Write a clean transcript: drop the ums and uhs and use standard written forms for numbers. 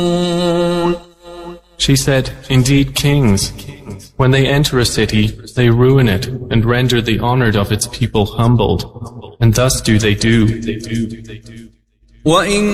She said, indeed, kings. When they enter a city, they ruin it and render the honored of its people humbled. And thus do they do.